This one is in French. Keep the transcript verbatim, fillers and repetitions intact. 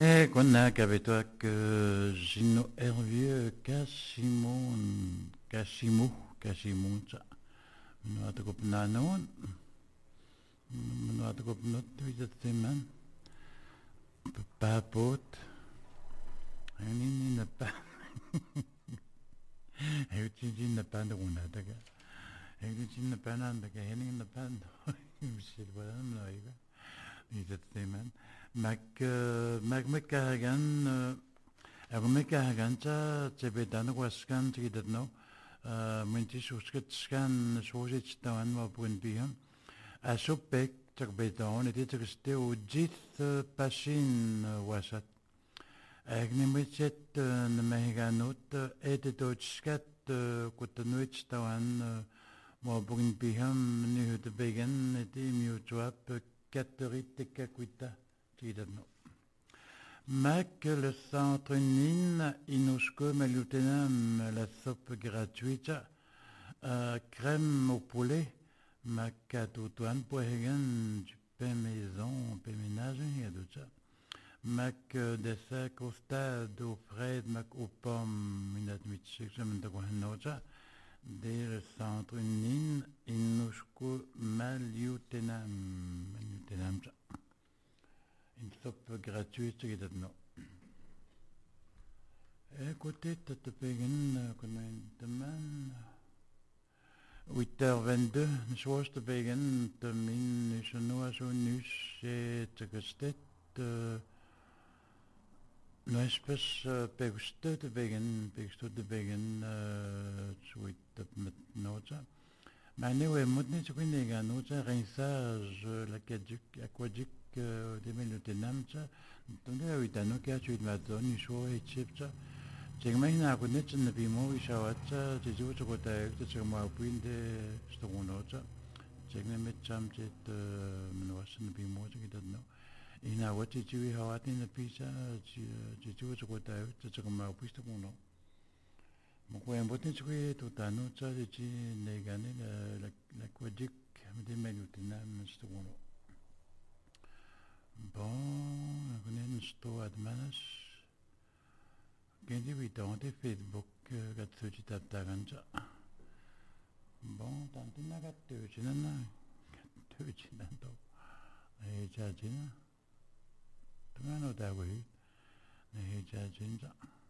Eh, quando capito che Gino Hervieux Casimon Casimu Casimunca minuat ko pnanon minuat ko pnot tuitat teman papot ani ni na pa ai ti na pa na una daga ai ti na pa na daga heni na pa misil wala na iga tuitat teman mak mak mekagan ag mekagan cha chebetano waskan tidat no منتي سوسكت سكان سوسيت تاوان ما بون بيهم أسوبك تقبيتون دي تقستي وجيت باشين واسات أغني ميتشت نمهيغانوت إيدي توتشكت كنت نويتش تاوان ما بون بيهم نيهود بيغن دي ميوتواب كاتوريت تكاكويتا تيدنو Mac, le centre Nin, Inosco, Malutenam, la soupe gratuite, euh, crème au poulet, Mac à Toutouane, Poihagan, du pain maison, pain ménage, il y a tout ça. Mac dessert au stade, au frais, Mac aux pommes, une admissible, je me dis dès le centre Nin, Inosco, Malutenam, Malutenam, une soupe gratuite qui est dedans. Écoutez, tu te payes combien de man? huit heures vingt-deux, je vois que tu payes de min, je ne sais pas si tu as fait une espèce de pégusteur de paygan, pégusteur de paygan, tu vois, tu peux mettre note. Mais nous, nous, nous, nous, nous, nous, nous, rinçage, aquaduc, des minutes namcha, donc là, oui, t'as nous qui a tué ma zone, il faut et chipcha. C'est que maintenant, à connaître, c'est ne plus moi, il s'arrête, c'est juste que tu as eu, c'est que moi, puis de stonocha. C'est que mes chums, c'est mon ne plus moi, c'est que non. Il n'a pas été tué, il a été ne plus ça, c'est juste que tu as eu, c'est que moi, puis stono. Mon coin, bon, c'est que tout à nous, ça, c'est que les gagné l'aquaduc, des minutes nam, stono. Bon, on connaît une histoire de manas. Quand tu vidéos de Facebook, quand tu tapes ta ganja. Bon, tant que n'a pas de tu n'as pas de tu n'as pas. Et tu as dit, tu n'as pas de oui. Et tu as dit,